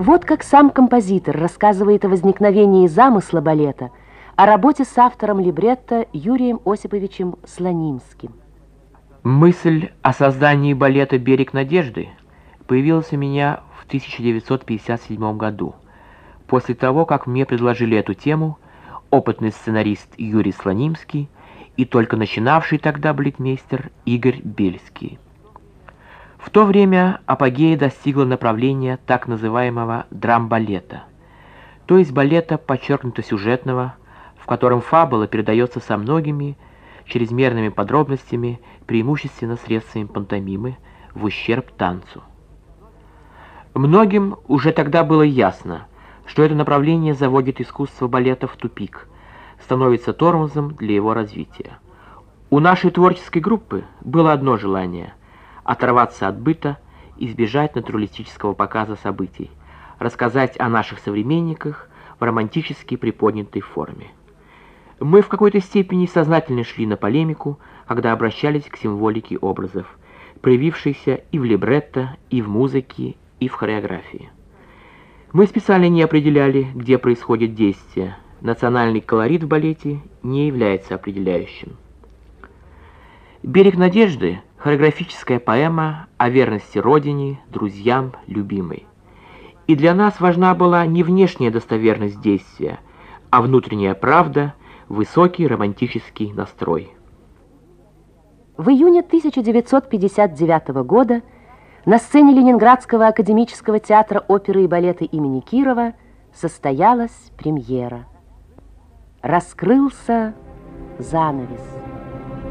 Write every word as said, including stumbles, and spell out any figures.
Вот как сам композитор рассказывает о возникновении замысла балета, о работе с автором либретто Юрием Осиповичем Слонимским. Мысль о создании балета «Берег надежды» появилась у меня в тысяча девятьсот пятьдесят седьмом году, после того, как мне предложили эту тему опытный сценарист Юрий Слонимский и только начинавший тогда балетмейстер Игорь Бельский. В то время апогея достигло направления так называемого драм-балета, то есть балета подчеркнуто сюжетного, в котором фабула передается со многими чрезмерными подробностями, преимущественно средствами пантомимы, в ущерб танцу. Многим уже тогда было ясно, что это направление заводит искусство балета в тупик, становится тормозом для его развития. У нашей творческой группы было одно желание — оторваться от быта, избежать натуралистического показа событий, рассказать о наших современниках в романтически приподнятой форме. Мы в какой-то степени сознательно шли на полемику, когда обращались к символике образов, проявившейся и в либретто, и в музыке, и в хореографии. Мы специально не определяли, где происходит действие. Национальный колорит в балете не является определяющим. «Берег надежды» — хореографическая поэма о верности родине, друзьям, любимой. И для нас важна была не внешняя достоверность действия, а внутренняя правда, высокий романтический настрой. В июне тысяча девятьсот пятьдесят девятого года на сцене Ленинградского академического театра оперы и балета имени Кирова состоялась премьера. Раскрылся занавес.